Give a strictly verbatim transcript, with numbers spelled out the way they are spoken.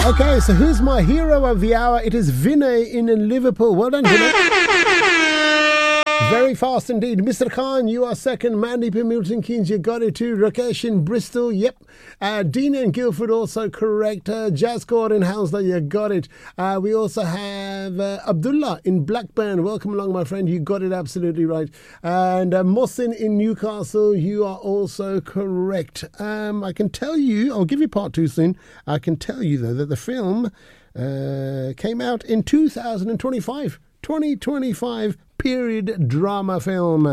Okay, so who's my hero of the hour? It is Vinay in Liverpool. Well done, Vinay. Very fast indeed. Mister Khan, you are second. Mandeep in Milton Keynes, you got it too. Rakesh in Bristol, yep. Uh, Dean in Guildford, also correct. Uh, Jazzcord in Hounslow, you got it. Uh, we also have uh, Abdullah in Blackburn. Welcome along, my friend. You got it absolutely right. And uh, Mohsin in Newcastle, you are also correct. Um, I can tell you, I'll give you part two soon. I can tell you, though, that the film uh, came out in two thousand twenty-five. twenty twenty-five period drama film.